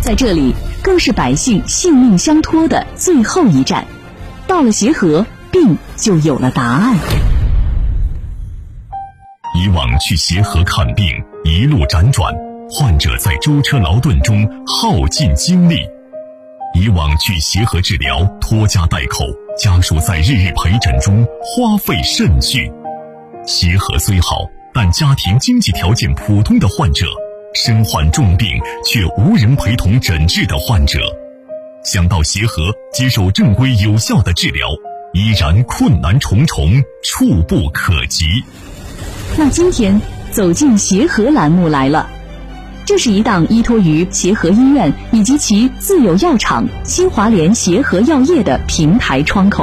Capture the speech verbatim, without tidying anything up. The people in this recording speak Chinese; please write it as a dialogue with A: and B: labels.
A: 在这里更是百姓性命相托的最后一站。到了协和，病就有了答案。
B: 以往去协和看病，一路辗转，患者在舟车劳顿中耗尽精力。以往去协和治疗，拖家带口，家属在日日陪诊中花费甚巨。协和虽好，但家庭经济条件普通的患者，身患重病却无人陪同诊治的患者，想到协和接受正规有效的治疗，依然困难重重，触不可及。
A: 那今天走进协和栏目来了，这是一档依托于协和医院以及其自有药厂新华联协和药业的平台窗口。